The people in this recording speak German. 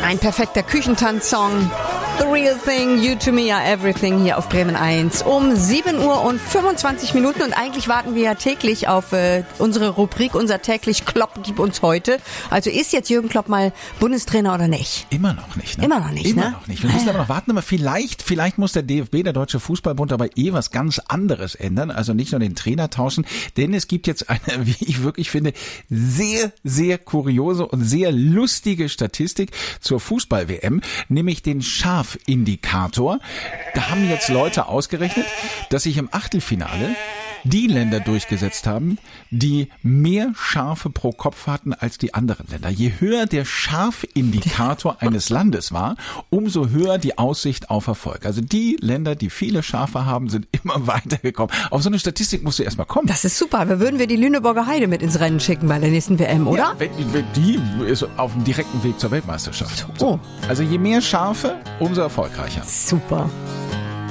Ein perfekter Küchentanzsong. The Real Thing, You to Me Are Everything hier auf Bremen 1 um 7 Uhr und 25 Minuten. Und eigentlich warten wir ja täglich auf unsere Rubrik, unser täglich Klopp gib uns heute. Also ist jetzt Jürgen Klopp mal Bundestrainer oder nicht? Immer noch nicht. Ne? Immer noch nicht, Immer noch nicht. Wir müssen aber noch warten, aber vielleicht muss der DFB, der Deutsche Fußballbund, aber was ganz anderes ändern. Also nicht nur den Trainer tauschen, denn es gibt jetzt eine, wie ich wirklich finde, sehr, sehr kuriose und sehr lustige Statistik zur Fußball-WM, nämlich den Schafindikator. Da haben jetzt Leute ausgerechnet, dass sich im Achtelfinale die Länder durchgesetzt haben, die mehr Schafe pro Kopf hatten als die anderen Länder. Je höher der Schafindikator eines Landes war, umso höher die Aussicht auf Erfolg. Also die Länder, die viele Schafe haben, sind immer weitergekommen. Auf so eine Statistik musst du erstmal kommen. Das ist super. Würden wir die Lüneburger Heide mit ins Rennen schicken bei der nächsten WM, oder? Ja, die ist auf dem direkten Weg zur Weltmeisterschaft. So. Also je mehr Schafe, umso erfolgreicher. Super.